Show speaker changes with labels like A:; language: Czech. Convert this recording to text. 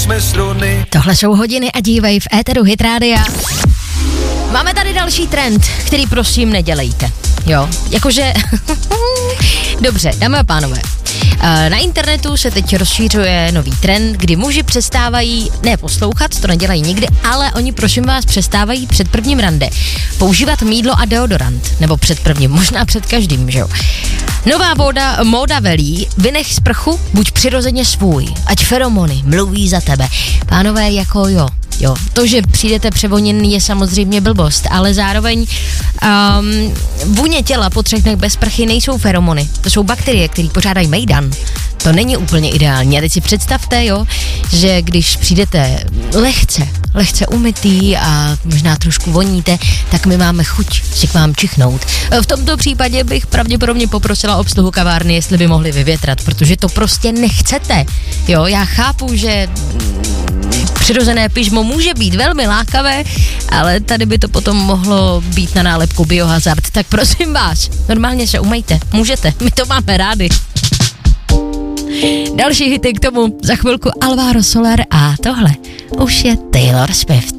A: jsme struny.
B: Tohle jsou hodiny a dívej v éteru Hit Rádia. Máme tady další trend, který prosím nedělejte. Jo, jakože... Dobře, dámy a pánové. Na internetu se teď rozšířuje nový trend, kdy muži přestávají, ne poslouchat, to nedělají nikdy, ale oni prosím vás přestávají před prvním rande používat mýdlo a deodorant, nebo před prvním, možná před každým, že jo. Nová móda velí, vynech sprchu, buď přirozeně svůj, ať feromony mluví za tebe. Pánové, jako jo, to, že přijdete převoněný, je samozřejmě blbost, ale zároveň vůně těla po 3 dnech bez sprchy nejsou feromony, to jsou bakterie, které pořádají mejdan. To není úplně ideální. A teď si představte, že když přijdete lehce umytý a možná trošku voníte, tak my máme chuť si k vám čichnout. V tomto případě bych pravděpodobně poprosila obsluhu kavárny, jestli by mohli vyvětrat, protože to prostě nechcete. Jo, já chápu, že přirozené pyžmo může být velmi lákavé, ale tady by to potom mohlo být na nálepku biohazard. Tak prosím vás, normálně se umejte. Můžete, my to máme rádi. Další hity k tomu za chvilku Alvaro Soler a tohle už je Taylor Swift.